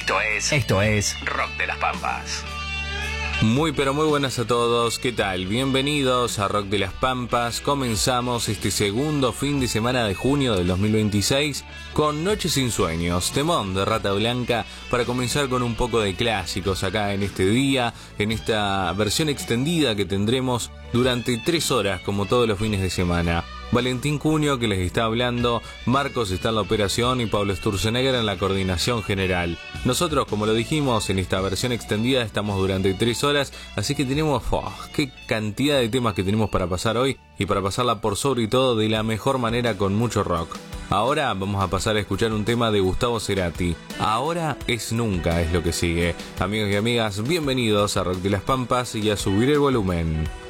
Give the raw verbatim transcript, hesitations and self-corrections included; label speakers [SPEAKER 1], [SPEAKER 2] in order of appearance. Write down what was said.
[SPEAKER 1] Esto es...
[SPEAKER 2] Esto es...
[SPEAKER 1] Rock de las Pampas.
[SPEAKER 3] Muy pero muy buenas a todos, ¿qué tal? Bienvenidos a Rock de las Pampas. Comenzamos este segundo fin de semana de junio del dos mil veintiséis con Noches sin Sueños, temón de Rata Blanca, para comenzar con un poco de clásicos acá en este día, en esta versión extendida que tendremos durante tres horas como todos los fines de semana. Valentín Cunio que les está hablando, Marcos está en la operación y Pablo Sturzenegger en la coordinación general. Nosotros, como lo dijimos, en esta versión extendida estamos durante tres horas, así que tenemos, oh, qué cantidad de temas que tenemos para pasar hoy y para pasarla por sobre todo de la mejor manera con mucho rock. Ahora vamos a pasar a escuchar un tema de Gustavo Cerati. Ahora es nunca es lo que sigue. Amigos y amigas, bienvenidos a Rock de las Pampas y a subir el volumen.